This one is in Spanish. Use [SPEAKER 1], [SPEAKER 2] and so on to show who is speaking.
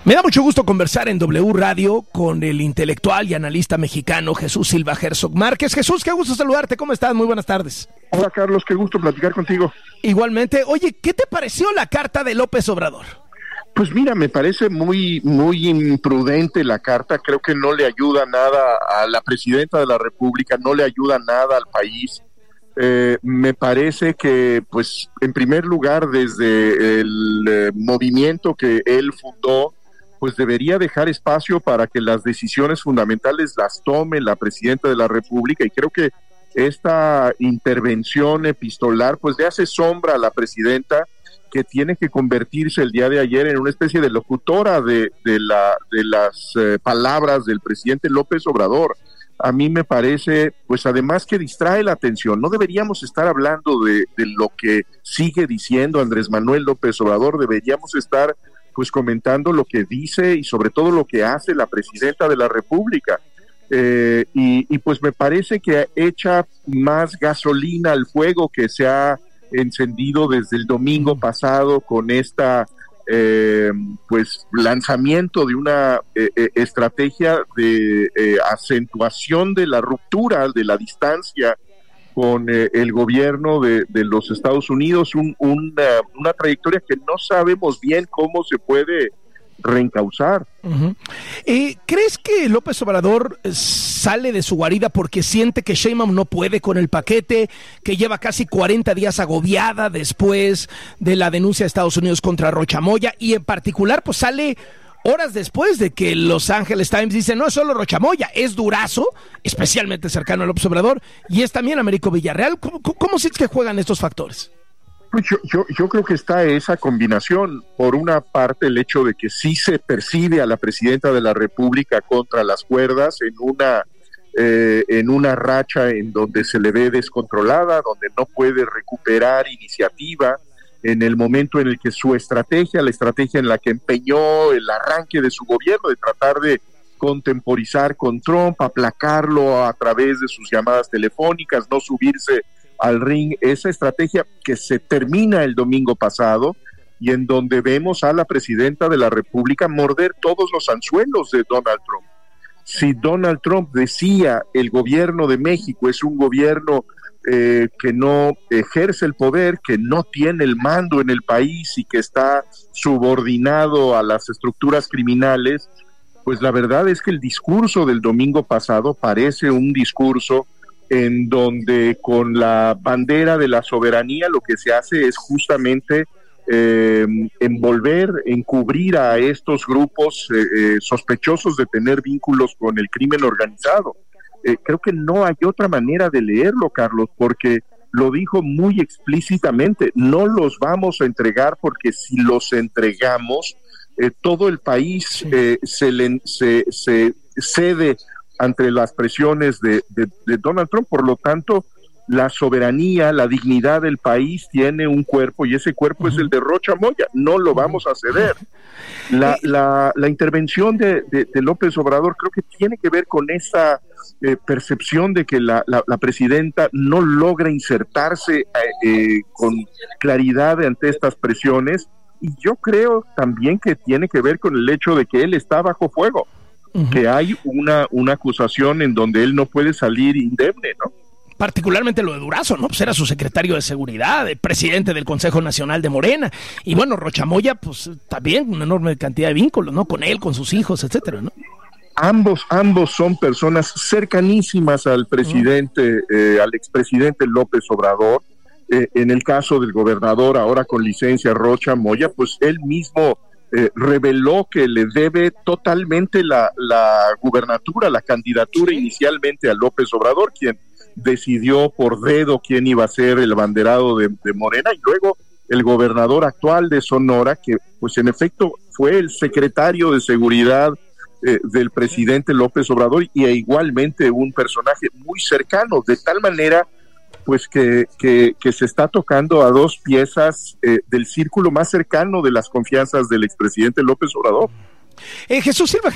[SPEAKER 1] Me da mucho gusto conversar en W Radio con el intelectual y analista mexicano Jesús Silva Herzog Márquez. Jesús, qué gusto saludarte, ¿cómo estás? Muy buenas tardes.
[SPEAKER 2] Hola Carlos, qué gusto platicar contigo.
[SPEAKER 1] Igualmente. Oye, ¿qué te pareció la carta de López Obrador?
[SPEAKER 2] Pues mira, me parece muy imprudente la carta. Creo que no le ayuda nada a la presidenta de la República, no le ayuda nada al país. Me parece que, pues, en primer lugar, desde el movimiento que él fundó, pues debería dejar espacio para que las decisiones fundamentales las tome la presidenta de la República, y creo que esta intervención epistolar pues le hace sombra a la presidenta, que tiene que convertirse el día de ayer en una especie de locutora de las palabras del presidente López Obrador. A mí me parece, pues además que distrae la atención. No deberíamos estar hablando de lo que sigue diciendo Andrés Manuel López Obrador, deberíamos estar pues comentando lo que dice y sobre todo lo que hace la presidenta de la República. Y pues me parece que echa más gasolina al fuego que se ha encendido desde el domingo pasado con esta pues lanzamiento de una estrategia de acentuación de la ruptura, de la distancia con el gobierno de los Estados Unidos, una trayectoria que no sabemos bien cómo se puede reencauzar.
[SPEAKER 1] Uh-huh. ¿Crees que López Obrador sale de su guarida porque siente que Sheinbaum no puede con el paquete, que lleva casi 40 días agobiada después de la denuncia de Estados Unidos contra Rocha Moya, y en particular pues sale horas después de que Los Angeles Times dice no es solo Rocha Moya, es Durazo, especialmente cercano a López Obrador, y es también Américo Villarreal? ¿Cómo sientes que juegan estos factores?
[SPEAKER 2] Pues yo creo que está esa combinación. Por una parte, el hecho de que sí se percibe a la presidenta de la República contra las cuerdas en una racha en donde se le ve descontrolada, donde no puede recuperar iniciativa, en el momento en el que su estrategia, la estrategia en la que empeñó el arranque de su gobierno, de tratar de contemporizar con Trump, aplacarlo a través de sus llamadas telefónicas, no subirse al ring, esa estrategia que se termina el domingo pasado, y en donde vemos a la presidenta de la República morder todos los anzuelos de Donald Trump. Si Donald Trump decía el gobierno de México es un gobierno que no ejerce el poder, que no tiene el mando en el país y que está subordinado a las estructuras criminales, pues la verdad es que el discurso del domingo pasado parece un discurso en donde con la bandera de la soberanía lo que se hace es justamente encubrir a estos grupos sospechosos de tener vínculos con el crimen organizado. Creo que no hay otra manera de leerlo, Carlos, porque lo dijo muy explícitamente: no los vamos a entregar, porque si los entregamos, todo el país se cede ante las presiones de Donald Trump. Por lo tanto, la soberanía, la dignidad del país tiene un cuerpo, y ese cuerpo es el de Rocha Moya. No lo vamos a ceder. La intervención de López Obrador creo que tiene que ver con esa percepción de que la presidenta no logra insertarse con claridad ante estas presiones, y yo creo también que tiene que ver con el hecho de que él está bajo fuego, que hay una acusación en donde él no puede salir indemne, ¿no?
[SPEAKER 1] Particularmente lo de Durazo, ¿no? Pues era su secretario de seguridad, el presidente del Consejo Nacional de Morena, y bueno, Rocha Moya, pues también una enorme cantidad de vínculos, ¿no? Con él, con sus hijos, etcétera, ¿no?
[SPEAKER 2] Ambos son personas cercanísimas al presidente, al expresidente López Obrador. En el caso del gobernador, ahora con licencia, Rocha Moya, pues él mismo reveló que le debe totalmente la gubernatura, la candidatura inicialmente a López Obrador, quien decidió por dedo quién iba a ser el abanderado de Morena, y luego el gobernador actual de Sonora, que pues en efecto fue el secretario de seguridad del presidente López Obrador, y igualmente un personaje muy cercano, de tal manera pues que se está tocando a dos piezas del círculo más cercano de las confianzas del expresidente López Obrador.
[SPEAKER 1] Jesús Silva